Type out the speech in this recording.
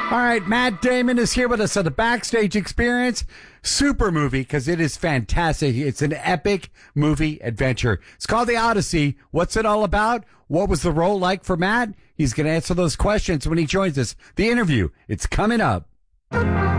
All right, Matt Damon is here with us on the Backstage Experience Super Movie because it is fantastic. It's an epic movie adventure. It's called The Odyssey. What's it all about? What was the role like for Matt? He's going to answer those questions when he joins us. The interview, it's coming up.